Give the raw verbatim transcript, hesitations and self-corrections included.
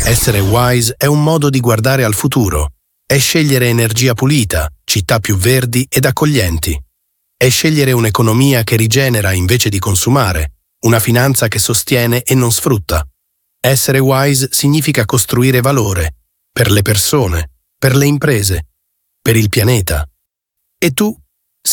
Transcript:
Essere wise è un modo di guardare al futuro. È scegliere energia pulita, città più verdi ed accoglienti. È scegliere un'economia che rigenera invece di consumare, una finanza che sostiene e non sfrutta. Essere wise significa costruire valore per le persone, per le imprese, per il pianeta. E tu